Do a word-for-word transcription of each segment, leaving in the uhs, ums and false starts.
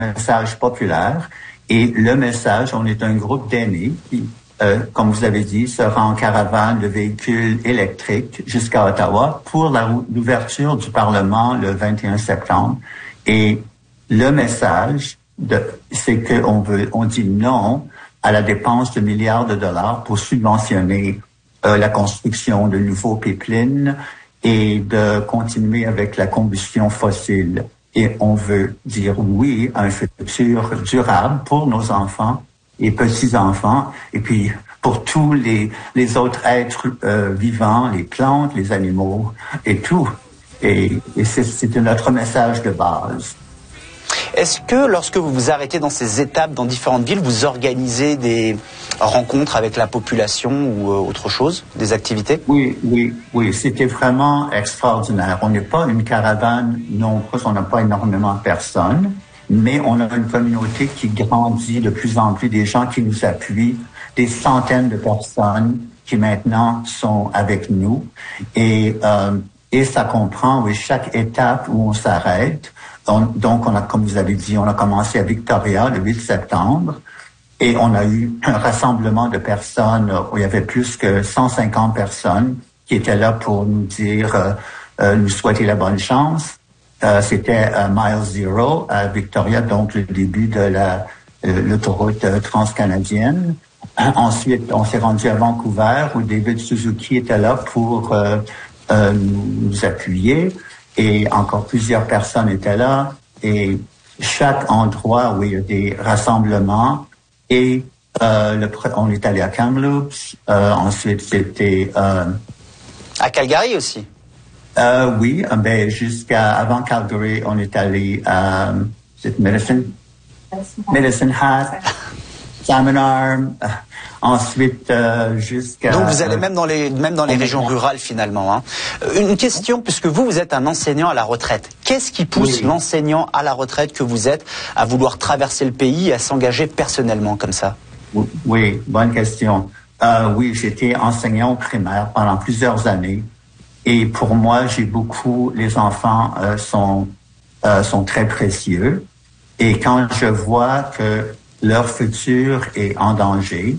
message populaire. Et le message, on est un groupe d'aînés qui, euh, comme vous avez dit, sera en caravane de véhicules électriques jusqu'à Ottawa pour l'ouverture du Parlement le vingt et un septembre. Et le message, de, c'est qu'on veut, on dit non à la dépense de milliards de dollars pour subventionner euh, la construction de nouveaux pipelines et de continuer avec la combustion fossile. Et on veut dire oui à un futur durable pour nos enfants et petits-enfants, et puis pour tous les, les autres êtres euh, vivants, les plantes, les animaux et tout. Et, et c'est, c'est notre message de base. Est-ce que lorsque vous vous arrêtez dans ces étapes dans différentes villes, vous organisez des rencontres avec la population ou autre chose, des activités? Oui, oui, oui. C'était vraiment extraordinaire. On n'est pas une caravane nombreuse, on n'a pas énormément de personnes, mais on a une communauté qui grandit de plus en plus, des gens qui nous appuient, des centaines de personnes qui maintenant sont avec nous. Et, euh, et ça comprend, oui, chaque étape où on s'arrête. On, donc, on a, comme vous avez dit, on a commencé à Victoria le huit septembre et on a eu un rassemblement de personnes où il y avait plus que cent cinquante personnes qui étaient là pour nous dire, euh, euh, nous souhaiter la bonne chance. Euh, c'était euh, Mile Zero à Victoria, donc le début de la euh, l'autoroute euh, transcanadienne. Ensuite, on s'est rendu à Vancouver où David Suzuki était là pour euh, euh, nous, nous appuyer. Et encore plusieurs personnes étaient là. Et chaque endroit où il y a des rassemblements. Et euh, le, on est allé à Kamloops. Euh, ensuite, c'était... Euh, à Calgary aussi? Euh, oui, ben, jusqu'à... Avant Calgary, on est allé à... C'est Medicine? Medicine Hat. Salmon Arm. Ensuite, euh, jusqu'à... Donc vous allez même dans les, même dans les régions rurales finalement. Hein. Une question, puisque vous, vous êtes un enseignant à la retraite. Qu'est-ce qui pousse oui. l'enseignant à la retraite que vous êtes à vouloir traverser le pays et à s'engager personnellement comme ça? Oui, bonne question. Euh, oui, j'étais enseignant au primaire pendant plusieurs années. Et pour moi, j'ai beaucoup... Les enfants euh, sont, euh, sont très précieux. Et quand je vois que leur futur est en danger,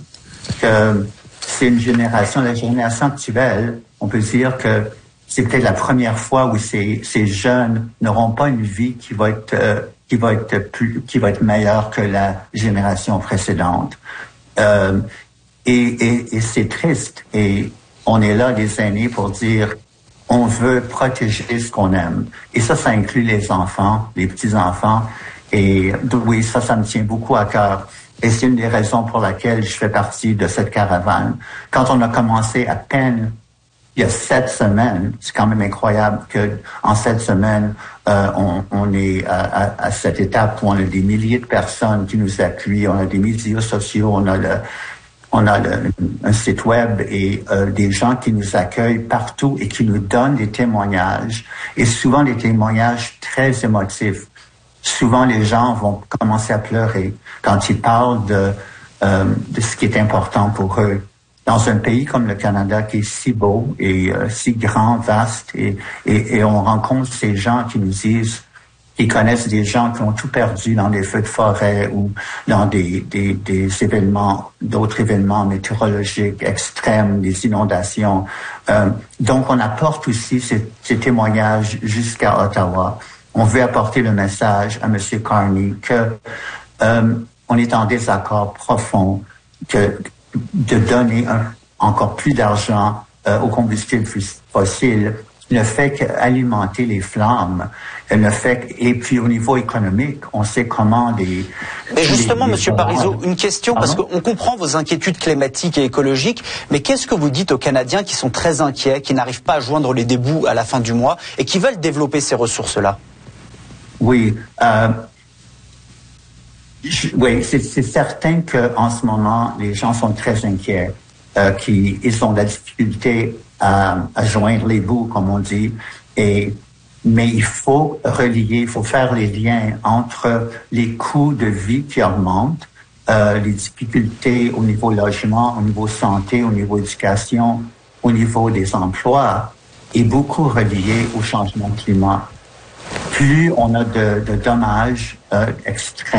que c'est une génération, la génération actuelle, on peut dire que c'est peut-être la première fois où ces, ces jeunes n'auront pas une vie qui va être, euh, qui va être plus, qui va être meilleure que la génération précédente. Euh, et, et, et c'est triste. Et on est là, les aînés, pour dire, on veut protéger ce qu'on aime. Et ça, ça inclut les enfants, les petits-enfants. Et oui, ça, ça me tient beaucoup à cœur. Et c'est une des raisons pour laquelle je fais partie de cette caravane. Quand on a commencé à peine il y a sept semaines, c'est quand même incroyable que en sept semaines, euh, on, on est à, à, à cette étape où on a des milliers de personnes qui nous appuient, on a des médias sociaux, on a le, on a le, un site web et euh, des gens qui nous accueillent partout et qui nous donnent des témoignages. Et souvent des témoignages très émotifs. Souvent, les gens vont commencer à pleurer quand ils parlent de, euh, de ce qui est important pour eux. Dans un pays comme le Canada qui est si beau et euh, si grand, vaste, et, et, et on rencontre ces gens qui nous disent, qui connaissent des gens qui ont tout perdu dans des feux de forêt ou dans des, des, des événements, d'autres événements météorologiques extrêmes, des inondations. Euh, donc, on apporte aussi ces, ces témoignages jusqu'à Ottawa. On veut apporter le message à M. Carney que euh, on est en désaccord profond que de donner un, encore plus d'argent euh, aux combustibles fossiles ne fait qu'alimenter les flammes. Ne fait que, et puis au niveau économique, on sait comment des... Mais justement, les, Monsieur les... Parizeau, une question, parce qu'on comprend vos inquiétudes climatiques et écologiques, mais qu'est-ce que vous dites aux Canadiens qui sont très inquiets, qui n'arrivent pas à joindre les deux bouts à la fin du mois et qui veulent développer ces ressources-là? Oui, euh, je, oui, c'est, c'est certain qu'en ce moment, les gens sont très inquiets, euh, qui, ils ont de la difficulté à, à joindre les bouts, comme on dit, et, mais il faut relier, il faut faire les liens entre les coûts de vie qui augmentent, euh, les difficultés au niveau logement, au niveau santé, au niveau éducation, au niveau des emplois, et beaucoup reliés au changement climatique. Plus on a de, de dommages euh, extrêmes,